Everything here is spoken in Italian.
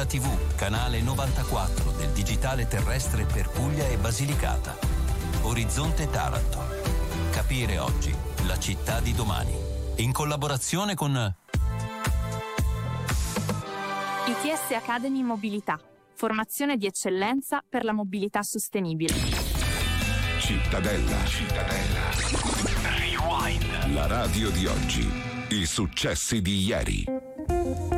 TV, canale 94 del digitale terrestre per Puglia e Basilicata. Orizzonte Taranto. Capire oggi la città di domani. In collaborazione con ITS Academy Mobilità. Formazione di eccellenza per la mobilità sostenibile. Cittadella. Rewind. La radio di oggi. I successi di ieri.